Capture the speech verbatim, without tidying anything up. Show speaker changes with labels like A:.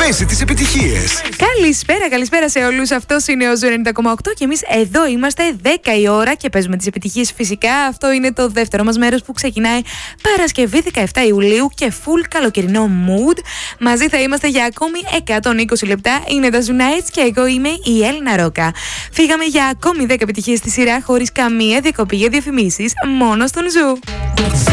A: παίζει τις επιτυχίες.
B: Καλησπέρα, καλησπέρα σε όλους. Αυτός είναι ο Ζου ενενήντα κόμμα οκτώ και εμείς εδώ είμαστε δέκα η ώρα και παίζουμε τις επιτυχίες φυσικά. Αυτό είναι το δεύτερο μας μέρος που ξεκινάει Παρασκευή δεκαεφτά Ιουλίου και full καλοκαιρινό mood. Μαζί θα είμαστε για ακόμη εκατόν είκοσι λεπτά. Είναι τα Zoo Nights και εγώ είμαι η Έλληνα Ρόκα. Φύγαμε για ακόμη δέκα επιτυχίες στη σειρά χωρίς καμία διακοπή για διαφημίσεις, μόνο στον Ζου.